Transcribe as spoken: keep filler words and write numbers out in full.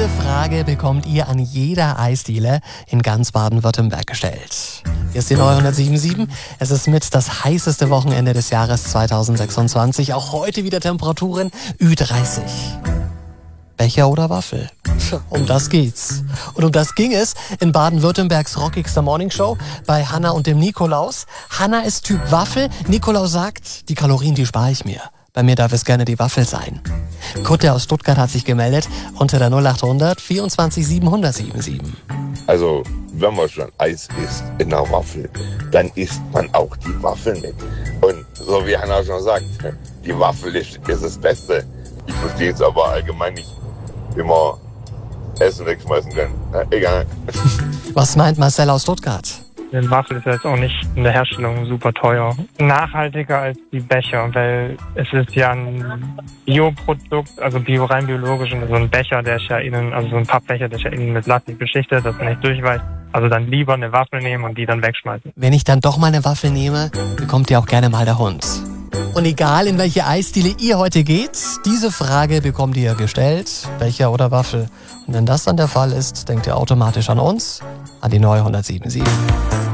Diese Frage bekommt ihr an jeder Eisdiele in ganz Baden-Württemberg gestellt. Hier ist die neue hundertsieben Komma sieben. Es ist mit das heißeste Wochenende des Jahres zweitausendsechsundzwanzig. Auch heute wieder Temperaturen Ü dreißig. Becher oder Waffel? Um das geht's. Und um das ging es in Baden-Württembergs rockigster Morningshow bei Hanna und dem Nikolaus. Hanna ist Typ Waffel. Nikolaus sagt, die Kalorien, die spare ich mir. Bei mir darf es gerne die Waffel sein. Kutte aus Stuttgart hat sich gemeldet unter der null achthundert vierundzwanzig siebenhundert siebenundsiebzig. Also, wenn man schon Eis isst in einer Waffel, dann isst man auch die Waffel mit. Und so wie Hanna schon sagt, die Waffel ist, ist das Beste. Ich verstehe es aber allgemein nicht, wie man Essen wegschmeißen kann. Na, egal. Was meint Marcel aus Stuttgart? Eine Waffel ist jetzt auch nicht in der Herstellung super teuer. Nachhaltiger als die Becher, weil es ist ja ein Bioprodukt, also bio, rein biologisch. Und so ein Becher, der ist ja innen, also so ein Pappbecher, der ist ja innen mit Plastik beschichtet, dass er nicht durchweicht. Also dann lieber eine Waffel nehmen und die dann wegschmeißen. Wenn ich dann doch mal eine Waffel nehme, bekommt ihr auch gerne mal der Hund. Und egal, in welche Eisdiele ihr heute geht, diese Frage bekommt ihr gestellt, Becher oder Waffel. Und wenn das dann der Fall ist, denkt ihr automatisch an uns, an die neue hundertsieben Komma sieben.